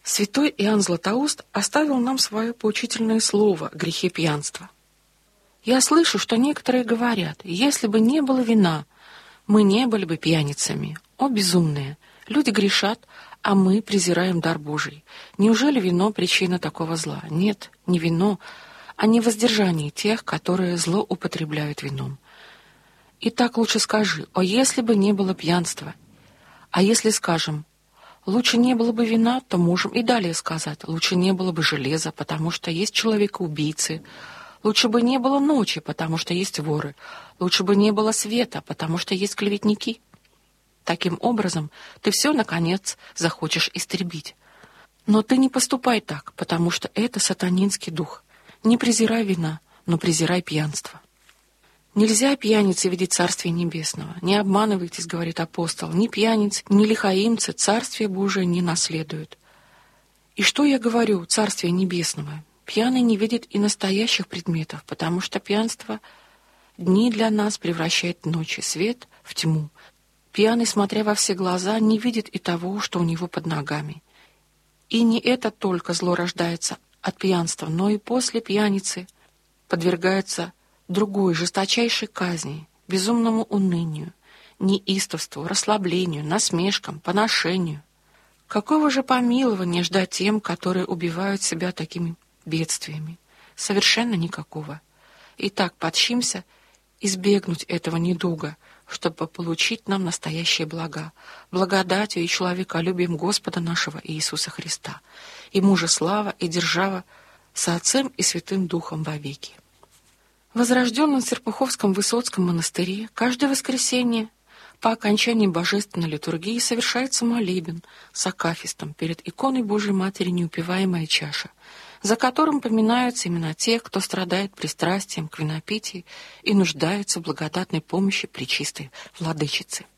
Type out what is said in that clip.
Святой Иоанн Златоуст оставил нам свое поучительное слово о грехе пьянства. «Я слышу, что некоторые говорят, если бы не было вина, мы не были бы пьяницами. О, безумные! Люди грешат, а мы презираем дар Божий. Неужели вино — причина такого зла? Нет, не вино, а невоздержание тех, которые злоупотребляют вином. Итак, лучше скажи, о, если бы не было пьянства. А если скажем, лучше не было бы вина, то можем и далее сказать, лучше не было бы железа, потому что есть человека-убийцы, лучше бы не было ночи, потому что есть воры, лучше бы не было света, потому что есть клеветники. Таким образом, ты все, наконец, захочешь истребить. Но ты не поступай так, потому что это сатанинский дух. Не презирай вина, но презирай пьянство. Нельзя пьянице видеть Царствие Небесного. Не обманывайтесь, говорит апостол, ни пьяниц, ни лихаимцы Царствие Божие не наследуют. И что я говорю, Царствие Небесного? Пьяный не видит и настоящих предметов, потому что пьянство дни для нас превращает в ночи, свет в тьму. Пьяный, смотря во все глаза, не видит и того, что у него под ногами. И не это только зло рождается от пьянства, но и после пьяницы подвергается другой, жесточайшей казни, безумному унынию, неистовству, расслаблению, насмешкам, поношению. Какого же помилования ждать тем, которые убивают себя такими бедствиями? Совершенно никакого. Итак, подчимся избегнуть этого недуга, чтобы получить нам настоящие блага, благодатью и человеколюбием Господа нашего Иисуса Христа. Ему же слава и держава со Отцем и Святым Духом вовеки. В возрожденном Серпуховском Высоцком монастыре каждое воскресенье по окончании божественной литургии совершается молебен с акафистом перед иконой Божией Матери неупиваемая чаша, за которым поминаются имена тех, кто страдает пристрастием к винопитию и нуждается в благодатной помощи Пречистой Владычицы.